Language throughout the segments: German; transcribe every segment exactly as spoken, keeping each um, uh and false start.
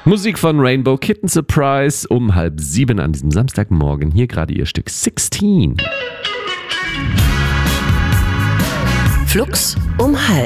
Musik von Rainbow Kitten Surprise um halb sieben an diesem Samstagmorgen. Hier gerade ihr Stück sechzehn. Flux um halb.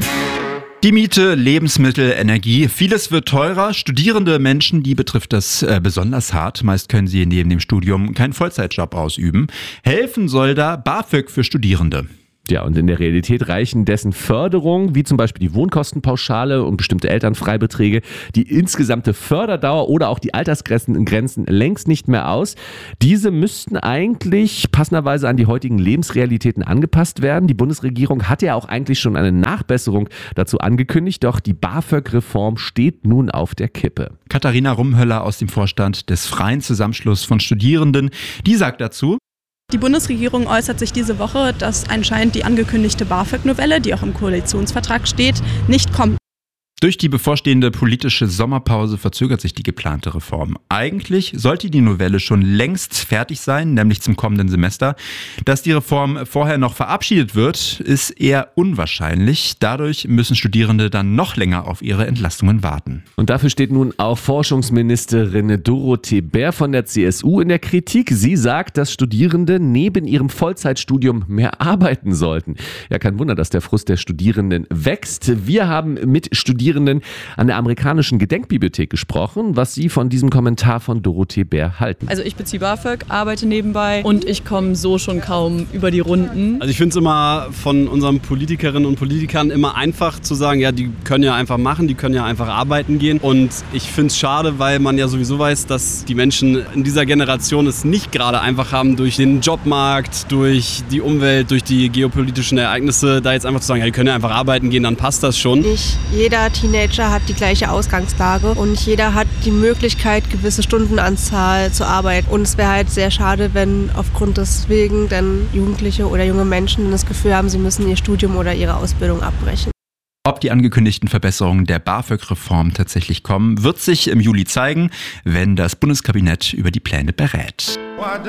Die Miete, Lebensmittel, Energie, vieles wird teurer. Studierende Menschen, die betrifft das äh, besonders hart. Meist können sie neben dem Studium keinen Vollzeitjob ausüben. Helfen soll da BAföG für Studierende. Ja, und in der Realität reichen dessen Förderungen, wie zum Beispiel die Wohnkostenpauschale und bestimmte Elternfreibeträge, die insgesamte Förderdauer oder auch die Altersgrenzen Grenzen längst nicht mehr aus. Diese müssten eigentlich passenderweise an die heutigen Lebensrealitäten angepasst werden. Die Bundesregierung hat ja auch eigentlich schon eine Nachbesserung dazu angekündigt, doch die BAföG-Reform steht nun auf der Kippe. Katharina Rumhöller aus dem Vorstand des Freien Zusammenschlusses von Studierenden, die sagt dazu: Die Bundesregierung äußert sich diese Woche, dass anscheinend die angekündigte BAföG-Novelle, die auch im Koalitionsvertrag steht, nicht kommt. Durch die bevorstehende politische Sommerpause verzögert sich die geplante Reform. Eigentlich sollte die Novelle schon längst fertig sein, nämlich zum kommenden Semester. Dass die Reform vorher noch verabschiedet wird, ist eher unwahrscheinlich. Dadurch müssen Studierende dann noch länger auf ihre Entlastungen warten. Und dafür steht nun auch Forschungsministerin Dorothee Bär von der C S U in der Kritik. Sie sagt, dass Studierende neben ihrem Vollzeitstudium mehr arbeiten sollten. Ja, kein Wunder, dass der Frust der Studierenden wächst. Wir haben mit Studierenden an der amerikanischen Gedenkbibliothek gesprochen, was sie von diesem Kommentar von Dorothee Bär halten. Also ich beziehe BAföG, arbeite nebenbei und ich komme so schon kaum über die Runden. Also ich finde es immer von unseren Politikerinnen und Politikern immer einfach zu sagen, ja, die können ja einfach machen, die können ja einfach arbeiten gehen. Und ich finde es schade, weil man ja sowieso weiß, dass die Menschen in dieser Generation es nicht gerade einfach haben, durch den Jobmarkt, durch die Umwelt, durch die geopolitischen Ereignisse, da jetzt einfach zu sagen, ja, die können ja einfach arbeiten gehen, dann passt das schon. Nicht jeder Teenager hat die gleiche Ausgangslage und jeder hat die Möglichkeit, gewisse Stundenanzahl zu arbeiten. Und es wäre halt sehr schade, wenn aufgrund deswegen dann Jugendliche oder junge Menschen das Gefühl haben, sie müssen ihr Studium oder ihre Ausbildung abbrechen. Ob die angekündigten Verbesserungen der BAföG-Reform tatsächlich kommen, wird sich im Juli zeigen, wenn das Bundeskabinett über die Pläne berät.